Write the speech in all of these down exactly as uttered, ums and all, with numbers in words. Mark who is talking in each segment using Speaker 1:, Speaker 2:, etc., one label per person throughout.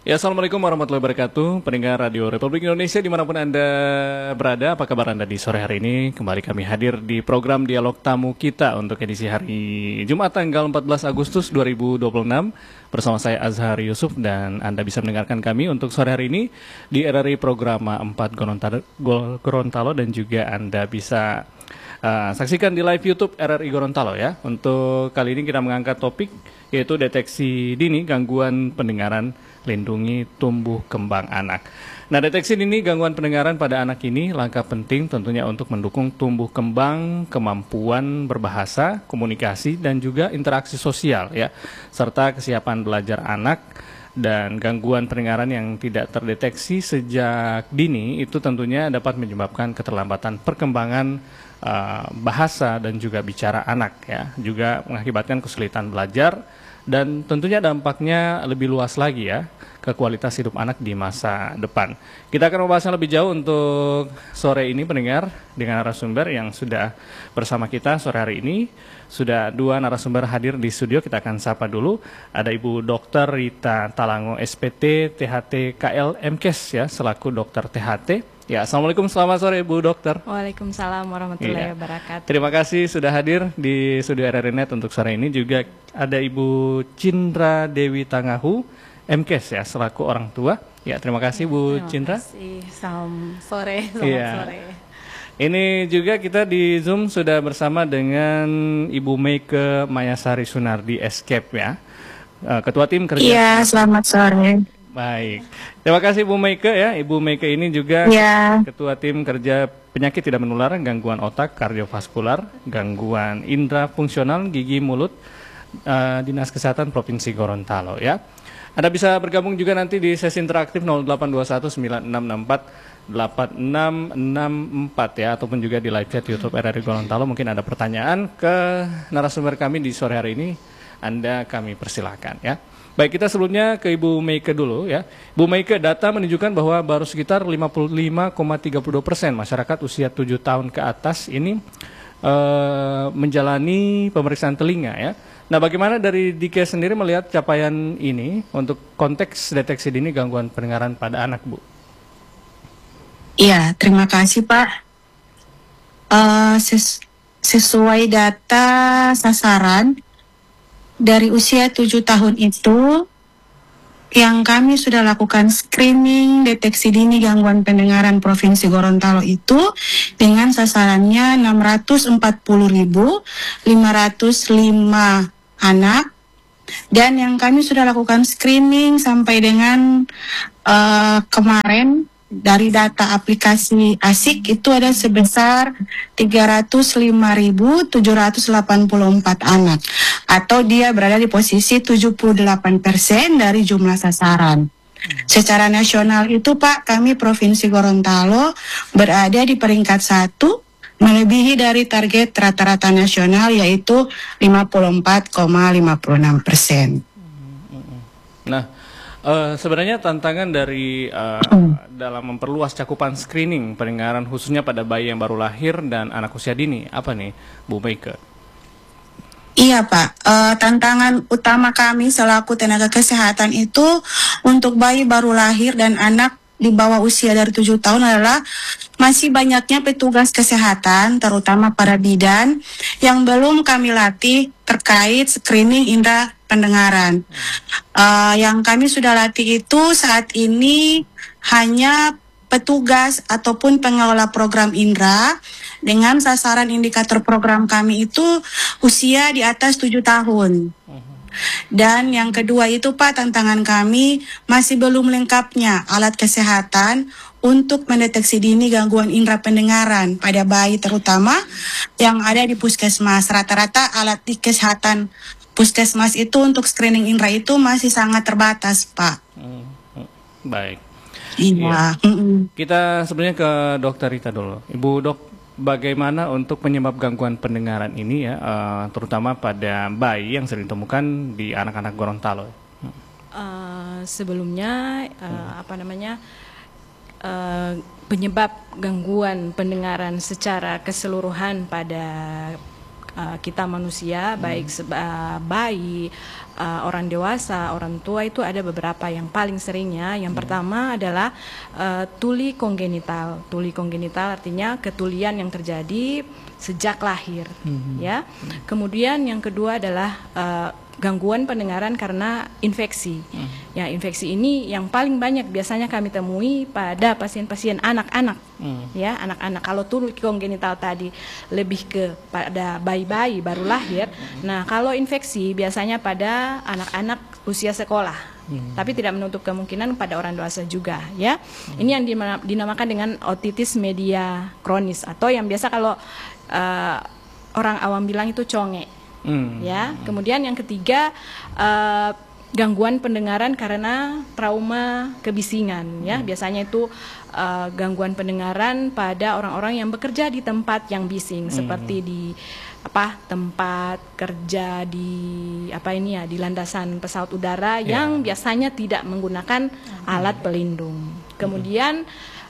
Speaker 1: Ya, Assalamualaikum warahmatullahi wabarakatuh. Pendengar Radio Republik Indonesia dimanapun Anda berada, apa kabar Anda di sore hari ini? Kembali kami hadir di program Dialog Tamu Kita untuk edisi hari Jumat tanggal empat belas Agustus dua ribu dua puluh enam. Bersama saya Azhar Yusuf dan Anda bisa mendengarkan kami untuk sore hari ini di R R I Programa empat Gorontalo, Gorontalo dan juga Anda bisa uh, saksikan di live YouTube R R I Gorontalo ya. Untuk kali ini kita mengangkat topik yaitu deteksi dini gangguan pendengaran, lindungi tumbuh kembang anak. Nah, deteksi dini gangguan pendengaran pada anak ini langkah penting tentunya untuk mendukung tumbuh kembang, kemampuan berbahasa, komunikasi, dan juga interaksi sosial ya, serta kesiapan belajar anak. Dan gangguan pendengaran yang tidak terdeteksi sejak dini itu tentunya dapat menyebabkan keterlambatan perkembangan uh, bahasa dan juga bicara anak ya, juga mengakibatkan kesulitan belajar. Dan tentunya dampaknya lebih luas lagi ya ke kualitas hidup anak di masa depan. Kita akan membahasnya lebih jauh untuk sore ini pendengar dengan narasumber yang sudah bersama kita sore hari ini. Sudah dua narasumber hadir di studio, kita akan sapa dulu. Ada Ibu Dokter Rita Talango S P T T H T K L M Kes ya, selaku dokter T H T. Ya, Assalamualaikum, selamat sore Ibu Dokter.
Speaker 2: Waalaikumsalam warahmatullahi
Speaker 1: Ya.
Speaker 2: wabarakatuh.
Speaker 1: Terima kasih sudah hadir di studio R R I Net untuk sore ini. Juga ada Ibu Cindra Dewi Tangahu, M Kes ya, selaku orang tua. Ya, terima kasih Bu
Speaker 2: Terima
Speaker 1: Cindra.
Speaker 2: kasih. Salam sore, selamat
Speaker 1: Ya.
Speaker 2: sore.
Speaker 1: Ini juga kita di Zoom sudah bersama dengan Ibu Meike Mayasari Sunardi Escape ya, eh, Ketua Tim Kerja.
Speaker 3: Iya, selamat sore.
Speaker 1: Baik, terima kasih Bu Meike ya. Ibu Meike ini juga
Speaker 3: Ya.
Speaker 1: Ketua Tim Kerja Penyakit Tidak Menular, Gangguan Otak, Kardiovaskular, Gangguan Indera Fungsional, Gigi Mulut, uh, Dinas Kesehatan Provinsi Gorontalo ya. Anda bisa bergabung juga nanti di sesi interaktif nol delapan dua satu sembilan enam enam empat delapan enam enam empat ya, ataupun juga di live chat YouTube R R I Gorontalo. Mungkin ada pertanyaan ke narasumber kami di sore hari ini, Anda kami persilakan ya. Baik, kita sebelumnya ke Ibu Meike dulu ya. Bu Meike, data menunjukkan bahwa baru sekitar lima puluh lima koma tiga puluh dua persen masyarakat usia tujuh tahun ke atas ini uh, menjalani pemeriksaan telinga ya. Nah, bagaimana dari Dike sendiri melihat capaian ini untuk konteks deteksi dini gangguan pendengaran pada anak, Bu?
Speaker 3: Iya, terima kasih Pak. Uh, ses sesuai data sasaran, dari usia tujuh tahun itu, yang kami sudah lakukan screening deteksi dini gangguan pendengaran Provinsi Gorontalo itu dengan sasarannya enam ratus empat puluh ribu lima ratus lima anak, dan yang kami sudah lakukan screening sampai dengan uh, kemarin dari data aplikasi ASIK itu ada sebesar tiga ratus lima ribu tujuh ratus delapan puluh empat anak, atau dia berada di posisi tujuh puluh delapan persen dari jumlah sasaran. Secara nasional itu Pak, kami Provinsi Gorontalo berada di peringkat satu, melebihi dari target rata-rata nasional yaitu lima puluh empat koma lima enam persen.
Speaker 1: Nah, Uh, sebenarnya tantangan dari uh, hmm. dalam memperluas cakupan screening pendengaran khususnya pada bayi yang baru lahir dan anak usia dini apa nih, Bu Meike?
Speaker 3: Iya Pak, uh, tantangan utama kami selaku tenaga kesehatan itu untuk bayi baru lahir dan anak di bawah usia dari tujuh tahun adalah masih banyaknya petugas kesehatan, terutama para bidan, yang belum kami latih terkait screening indera pendengaran. Uh, yang kami sudah latih itu saat ini hanya petugas ataupun pengelola program indera, dengan sasaran indikator program kami itu usia di atas tujuh tahun. Dan yang kedua itu Pak, tantangan kami masih belum lengkapnya alat kesehatan untuk mendeteksi dini gangguan indera pendengaran pada bayi, terutama yang ada di puskesmas. Rata-rata alat di kesehatan puskesmas itu untuk screening indera itu masih sangat terbatas Pak.
Speaker 1: Hmm, baik.
Speaker 3: Iya.
Speaker 1: Ya. Kita sebenarnya ke Dokter Rita dulu. Ibu Dok, bagaimana untuk penyebab gangguan pendengaran ini ya, uh, terutama pada bayi yang sering ditemukan di anak-anak Gorontalo?
Speaker 2: Uh, sebelumnya uh, hmm. apa namanya uh, penyebab gangguan pendengaran secara keseluruhan pada uh, kita manusia, baik seba- uh, bayi, uh, orang dewasa, orang tua, itu ada beberapa yang paling seringnya. Yang pertama adalah uh, tuli kongenital. Tuli kongenital artinya ketulian yang terjadi sejak lahir,
Speaker 1: Mhm.
Speaker 2: ya. Kemudian yang kedua adalah uh, gangguan pendengaran karena infeksi.
Speaker 1: Hmm.
Speaker 2: Ya, infeksi ini yang paling banyak biasanya kami temui pada pasien-pasien anak-anak.
Speaker 1: Hmm.
Speaker 2: Ya, anak-anak. Kalau tuli kongenital tadi lebih ke pada bayi-bayi baru lahir. Nah, kalau infeksi biasanya pada anak-anak usia sekolah. Hmm. Tapi tidak menutup kemungkinan pada orang dewasa juga, ya. Hmm. Ini yang dima- dinamakan dengan otitis media kronis, atau yang biasa kalau uh, orang awam bilang itu conge.
Speaker 1: Hmm.
Speaker 2: Ya, kemudian yang ketiga uh, gangguan pendengaran karena trauma kebisingan, ya. Biasanya itu uh, gangguan pendengaran pada orang-orang yang bekerja di tempat yang bising,
Speaker 1: Hmm.
Speaker 2: seperti di apa tempat kerja di apa ini ya di landasan pesawat udara
Speaker 1: Ya.
Speaker 2: yang biasanya tidak menggunakan alat pelindung. Kemudian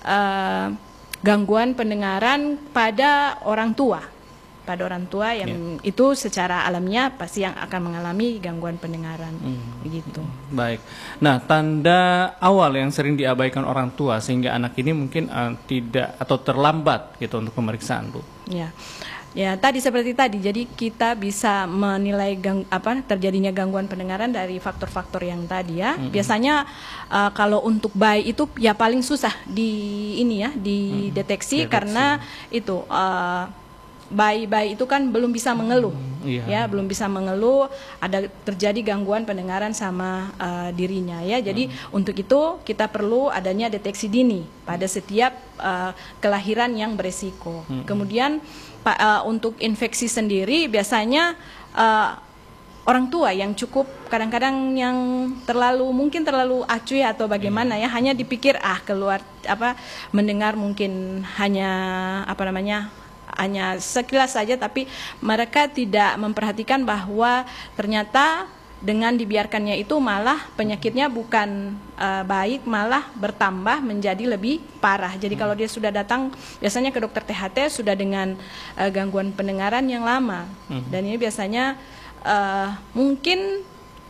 Speaker 2: uh, gangguan pendengaran pada orang tua. Pada orang tua yang itu secara alamiah pasti yang akan mengalami gangguan pendengaran,
Speaker 1: Hmm.
Speaker 2: begitu.
Speaker 1: Baik. Nah, tanda awal yang sering diabaikan orang tua sehingga anak ini mungkin uh, tidak atau terlambat gitu untuk pemeriksaan, Bu.
Speaker 2: Ya, ya tadi seperti tadi. Jadi kita bisa menilai gang, apa terjadinya gangguan pendengaran dari faktor-faktor yang tadi, ya.
Speaker 1: Mm-hmm.
Speaker 2: Biasanya uh, kalau untuk bayi itu ya paling susah di ini ya dideteksi,
Speaker 1: Deteksi.
Speaker 2: karena itu. Uh, bayi-bayi itu kan belum bisa mengeluh,
Speaker 1: Iya.
Speaker 2: ya belum bisa mengeluh, ada terjadi gangguan pendengaran sama uh, dirinya, ya. Jadi untuk itu kita perlu adanya deteksi dini pada setiap uh, kelahiran yang beresiko. Kemudian pa, uh, untuk infeksi sendiri biasanya uh, orang tua yang cukup kadang-kadang yang terlalu mungkin terlalu acuh ya atau bagaimana, ya, hanya dipikir ah keluar apa mendengar mungkin hanya apa namanya hanya sekilas saja, tapi mereka tidak memperhatikan bahwa ternyata dengan dibiarkannya itu malah penyakitnya bukan uh, baik, malah bertambah menjadi lebih parah. Jadi kalau dia sudah datang biasanya ke dokter T H T sudah dengan uh, gangguan pendengaran yang lama, dan ini biasanya uh, mungkin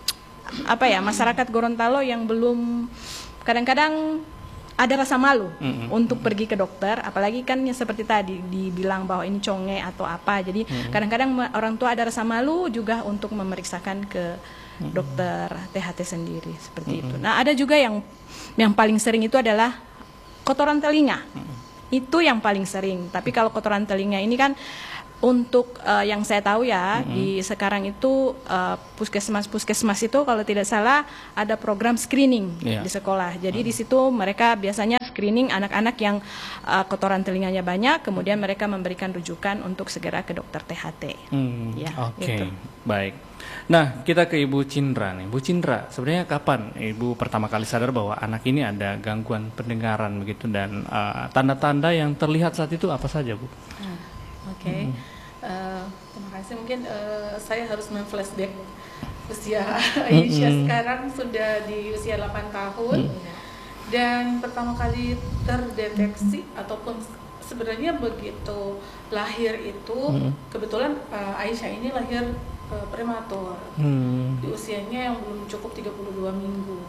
Speaker 2: apa ya masyarakat Gorontalo yang belum kadang-kadang ada rasa malu mm-hmm. untuk pergi ke dokter, apalagi kan yang seperti tadi dibilang bahwa ini conge atau apa. Jadi mm-hmm. kadang-kadang orang tua ada rasa malu juga untuk memeriksakan ke mm-hmm. dokter T H T sendiri seperti mm-hmm. itu. Nah, ada juga yang yang paling sering itu adalah kotoran telinga. Mm-hmm. Itu yang paling sering. Tapi kalau kotoran telinga ini kan untuk uh, yang saya tahu ya, mm-hmm. di sekarang itu uh, puskesmas-puskesmas itu kalau tidak salah ada program screening yeah. di sekolah. Jadi mm-hmm. di situ mereka biasanya screening anak-anak yang uh, kotoran telinganya banyak, kemudian mereka memberikan rujukan untuk segera ke dokter T H T.
Speaker 1: Mm,
Speaker 2: ya,
Speaker 1: Oke, okay.
Speaker 2: gitu.
Speaker 1: Baik. Nah, kita ke Ibu Cindra nih. Bu Cindra, sebenarnya kapan Ibu pertama kali sadar bahwa anak ini ada gangguan pendengaran begitu, dan uh, tanda-tanda yang terlihat saat itu apa saja, Bu?
Speaker 4: Hmm, Oke. Okay. Hmm. Uh, terima kasih. Mungkin uh, saya harus men-flashback usia Aisyah mm-hmm. sekarang sudah di usia delapan tahun mm-hmm. dan pertama kali terdeteksi ataupun sebenarnya begitu lahir itu mm-hmm. kebetulan uh, Aisyah ini lahir uh, prematur mm-hmm. di usianya yang belum cukup tiga puluh dua minggu.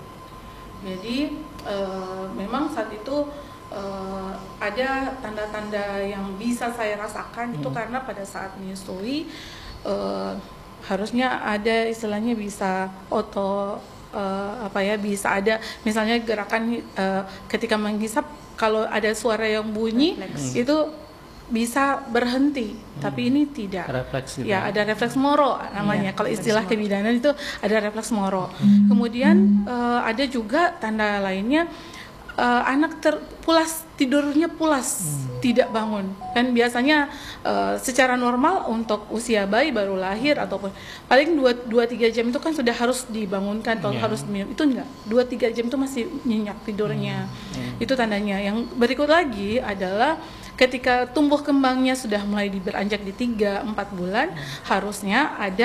Speaker 4: Jadi uh, memang saat itu Uh, ada tanda-tanda yang bisa saya rasakan hmm. itu karena pada saat menyusui uh, harusnya ada istilahnya bisa auto uh, apa ya bisa ada misalnya gerakan uh, ketika menghisap kalau ada suara yang bunyi hmm. itu bisa berhenti, hmm. tapi ini tidak.
Speaker 1: Refleks gitu.
Speaker 4: Ya, ada refleks moro namanya. Ya, kalau istilah kebidanan itu ada refleks moro.
Speaker 1: Hmm.
Speaker 4: Kemudian uh, ada juga tanda lainnya. Uh, anak terpulas tidurnya pulas hmm. tidak bangun kan biasanya uh, secara normal untuk usia bayi baru lahir ataupun paling dua tiga jam itu kan sudah harus dibangunkan atau yeah. harus minum, itu enggak dua tiga jam itu masih nyenyak tidurnya hmm. Hmm. Itu tandanya. Yang berikut lagi adalah ketika tumbuh kembangnya sudah mulai beranjak di tiga empat bulan hmm. harusnya ada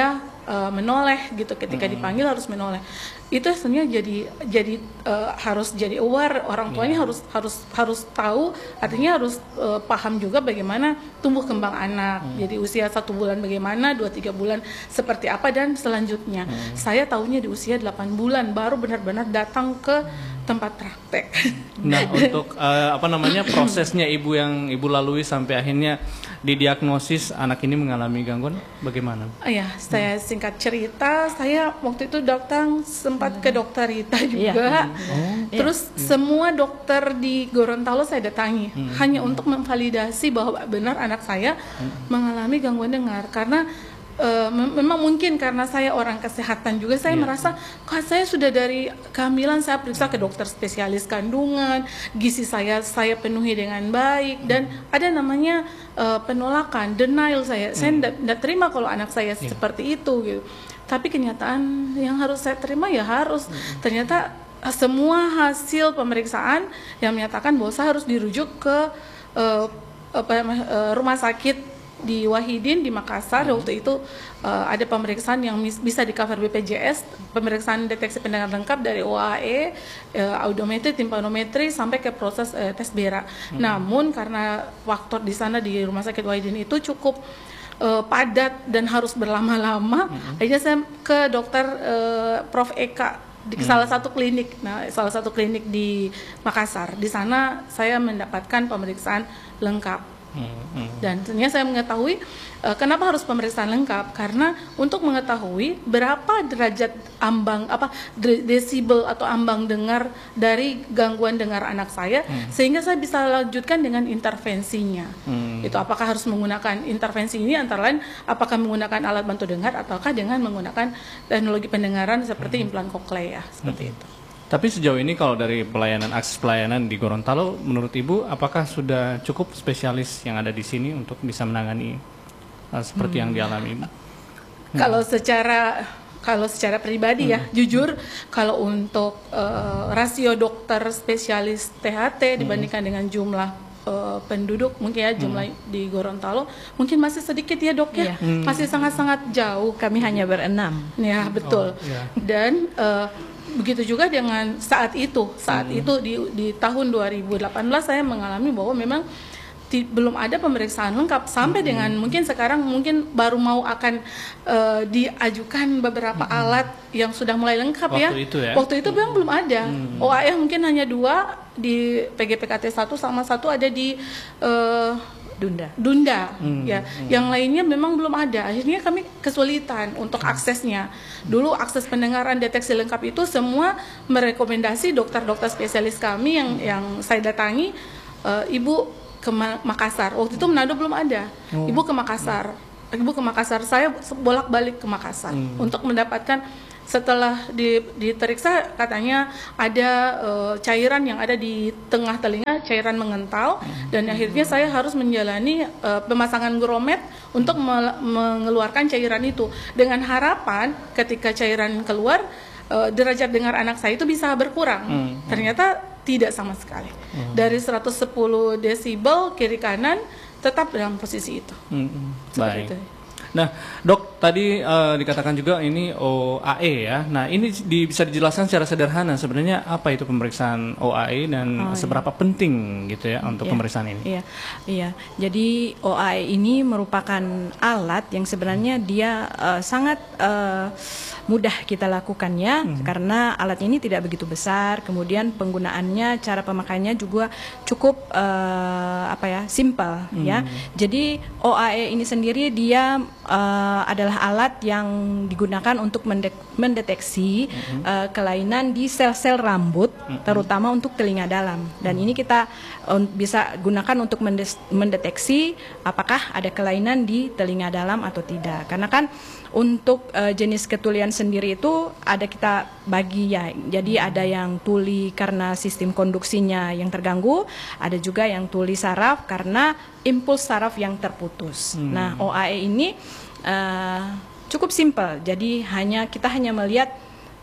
Speaker 4: uh, menoleh gitu, ketika hmm. dipanggil harus menoleh. Itu sebenarnya jadi jadi uh, harus jadi aware, orang tuanya yeah. harus harus harus tahu, artinya harus uh, paham juga bagaimana tumbuh kembang anak. Hmm. Jadi usia satu bulan bagaimana, dua tiga bulan seperti apa, dan selanjutnya. Hmm. Saya tahunya di usia delapan bulan baru benar-benar datang ke tempat praktek.
Speaker 1: Nah, untuk uh, apa namanya prosesnya ibu yang ibu lalui sampai akhirnya didiagnosis anak ini mengalami gangguan, bagaimana?
Speaker 4: Ya, saya singkat cerita, saya waktu itu datang sempat ke dokter Rita juga. Oh. Terus ya. Semua dokter di Gorontalo saya datangi hmm. hanya untuk memvalidasi bahwa benar anak saya hmm. mengalami gangguan dengar, karena Uh, memang mungkin karena saya orang kesehatan juga, saya yeah. merasa kok saya sudah dari kehamilan saya periksa ke dokter spesialis kandungan, gizi saya saya penuhi dengan baik, dan ada namanya uh, penolakan, denial saya, mm. saya tidak terima kalau anak saya yeah. seperti itu gitu. Tapi kenyataan yang harus saya terima ya harus, mm. ternyata uh, semua hasil pemeriksaan yang menyatakan bahwa saya harus dirujuk ke uh, apa, uh, rumah sakit di Wahidin di Makassar. Hmm. Waktu itu uh, ada pemeriksaan yang mis- bisa di cover B P J S, pemeriksaan deteksi pendengar lengkap dari O A E, uh, audiometri, timpanometri sampai ke proses uh, tes berak. Hmm. Namun karena faktor di sana di rumah sakit Wahidin itu cukup uh, padat dan harus berlama-lama, hmm. akhirnya saya ke dokter uh, Prof Eka di hmm. salah satu klinik, nah salah satu klinik di Makassar. Di sana saya mendapatkan pemeriksaan lengkap. Hmm. Dan ternyata saya mengetahui uh, kenapa harus pemeriksaan lengkap, karena untuk mengetahui berapa derajat ambang apa desibel atau ambang dengar dari gangguan dengar anak saya, hmm. sehingga saya bisa lanjutkan dengan intervensinya. Hmm. Itu apakah harus menggunakan intervensi ini, antara lain apakah menggunakan alat bantu dengar ataukah dengan menggunakan teknologi pendengaran seperti hmm. implan koklea seperti hmm. itu.
Speaker 1: Tapi sejauh ini kalau dari pelayanan, akses pelayanan di Gorontalo, menurut Ibu apakah sudah cukup spesialis yang ada di sini untuk bisa menangani uh, seperti hmm. yang dialami Ibu? Hmm.
Speaker 4: Kalau secara kalau secara pribadi hmm. ya, jujur kalau untuk uh, rasio dokter spesialis T H T dibandingkan hmm. dengan jumlah uh, penduduk mungkin ya jumlah hmm. di Gorontalo mungkin masih sedikit ya dok ya, hmm. masih sangat-sangat jauh.
Speaker 2: Kami hanya berenam.
Speaker 4: Ya betul. Oh, yeah. Dan uh, begitu juga dengan saat itu, saat hmm. itu di di tahun dua ribu delapan belas saya mengalami bahwa memang ti, belum ada pemeriksaan lengkap sampai hmm. dengan mungkin sekarang mungkin baru mau akan uh, diajukan beberapa hmm. alat yang sudah mulai lengkap. Waktu
Speaker 1: ya. Itu ya.
Speaker 4: Waktu itu memang belum ada. Hmm. O A E mungkin hanya dua di P G P K T satu sama satu ada di uh,
Speaker 2: Dunda.
Speaker 4: Dunda,
Speaker 1: hmm,
Speaker 4: ya.
Speaker 1: Hmm.
Speaker 4: Yang lainnya memang belum ada. Akhirnya kami kesulitan untuk aksesnya. Dulu akses pendengaran deteksi lengkap itu semua merekomendasi dokter-dokter spesialis kami yang yang saya datangi, uh, ibu ke Makassar. Waktu itu Manado belum ada. Oh. Ibu ke Makassar. Ibu ke Makassar. Saya bolak-balik ke Makassar hmm. untuk mendapatkan. Setelah di, diteriksa katanya ada uh, cairan yang ada di tengah telinga, cairan mengental, dan akhirnya saya harus menjalani uh, pemasangan gromet untuk me- mengeluarkan cairan itu dengan harapan ketika cairan keluar uh, derajat dengar anak saya itu bisa berkurang. Hmm. Ternyata tidak sama sekali. Hmm. Dari seratus sepuluh desibel kiri kanan tetap dalam posisi itu.
Speaker 1: Hmm. Baik. Itu. Nah, dok, tadi uh, dikatakan juga ini O A E ya. Nah, ini di, bisa dijelaskan secara sederhana sebenarnya apa itu pemeriksaan O A E dan oh, seberapa iya. penting gitu ya untuk iya, pemeriksaan ini?
Speaker 2: Iya, iya. Jadi O A E ini merupakan alat yang sebenarnya dia uh, sangat uh, mudah kita lakukannya hmm. karena alat ini tidak begitu besar. Kemudian penggunaannya, cara pemakaiannya juga cukup uh, apa ya, simple hmm. ya. Jadi O A E ini sendiri dia uh, adalah alat yang digunakan untuk mendek- mendeteksi mm-hmm. uh, kelainan di sel-sel rambut, mm-hmm. terutama untuk telinga dalam. Dan mm-hmm. ini kita uh, bisa gunakan untuk mendes- mendeteksi apakah ada kelainan di telinga dalam atau tidak. Karena kan untuk uh, jenis ketulian sendiri itu ada kita bagi ya. Jadi mm-hmm. ada yang tuli karena sistem konduksinya yang terganggu, ada juga yang tuli saraf karena impuls saraf yang terputus. Hmm. Nah, O A E ini uh, cukup simpel. Jadi hanya kita hanya melihat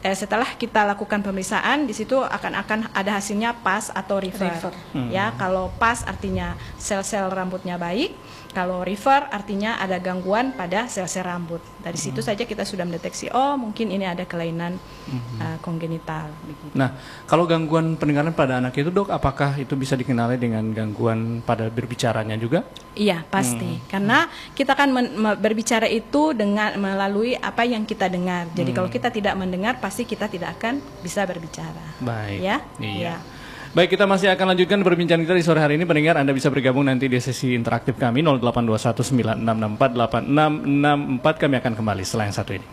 Speaker 2: eh, setelah kita lakukan pemeriksaan, di situ akan akan ada hasilnya pas atau refer.
Speaker 4: Refer.
Speaker 1: Hmm.
Speaker 2: Ya, kalau pas artinya sel-sel rambutnya baik, kalau refer artinya ada gangguan pada sel-sel rambut. Dari situ
Speaker 1: Hmm.
Speaker 2: saja kita sudah mendeteksi, oh mungkin ini ada kelainan
Speaker 1: Hmm.
Speaker 2: uh, kongenital. Begitu.
Speaker 1: Nah, kalau gangguan pendengaran pada anak itu, Dok, apakah itu bisa dikenali dengan gangguan pada berbicaranya juga?
Speaker 2: Iya, pasti.
Speaker 1: Hmm.
Speaker 2: Karena kita kan men- me- berbicara itu dengan melalui apa yang kita dengar. Jadi
Speaker 1: Hmm.
Speaker 2: kalau kita tidak mendengar, pasti kita tidak akan bisa berbicara.
Speaker 1: Baik.
Speaker 2: Ya?
Speaker 1: Iya.
Speaker 2: Iya.
Speaker 1: Baik, kita masih akan lanjutkan perbincangan kita di sore hari ini. Pendengar, Anda bisa bergabung nanti di sesi interaktif kami nol delapan dua satu sembilan enam enam empat delapan enam enam empat. Kami akan kembali setelah yang satu ini.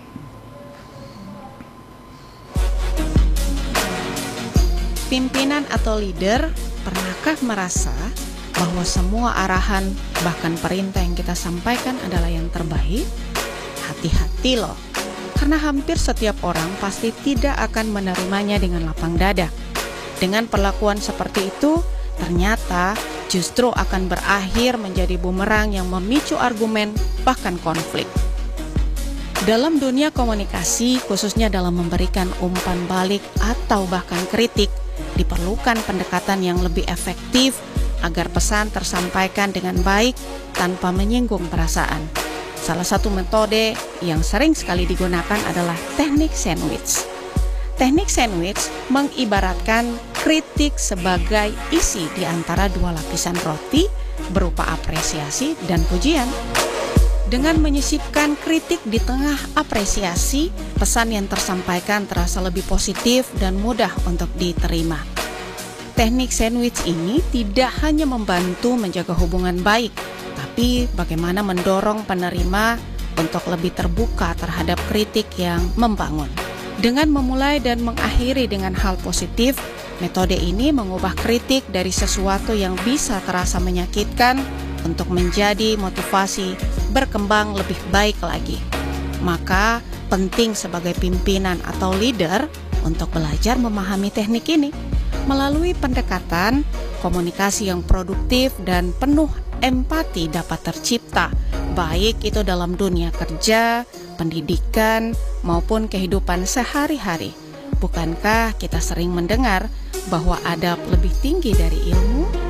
Speaker 5: Pimpinan atau leader, pernahkah merasa bahwa semua arahan, bahkan perintah yang kita sampaikan adalah yang terbaik? Hati-hati loh, karena hampir setiap orang pasti tidak akan menerimanya dengan lapang dada. Dengan perlakuan seperti itu, ternyata justru akan berakhir menjadi bumerang yang memicu argumen, bahkan konflik. Dalam dunia komunikasi, khususnya dalam memberikan umpan balik atau bahkan kritik, diperlukan pendekatan yang lebih efektif agar pesan tersampaikan dengan baik tanpa menyinggung perasaan. Salah satu metode yang sering sekali digunakan adalah teknik sandwich. Teknik sandwich mengibaratkan kritik sebagai isi di antara dua lapisan roti berupa apresiasi dan pujian. Dengan menyisipkan kritik di tengah apresiasi, pesan yang tersampaikan terasa lebih positif dan mudah untuk diterima. Teknik sandwich ini tidak hanya membantu menjaga hubungan baik, tapi bagaimana mendorong penerima untuk lebih terbuka terhadap kritik yang membangun. Dengan memulai dan mengakhiri dengan hal positif, metode ini mengubah kritik dari sesuatu yang bisa terasa menyakitkan untuk menjadi motivasi berkembang lebih baik lagi. Maka penting sebagai pimpinan atau leader untuk belajar memahami teknik ini. Melalui pendekatan, komunikasi yang produktif dan penuh empati dapat tercipta, baik itu dalam dunia kerja, pendidikan, maupun kehidupan sehari-hari. Bukankah kita sering mendengar bahwa adab lebih tinggi dari ilmu?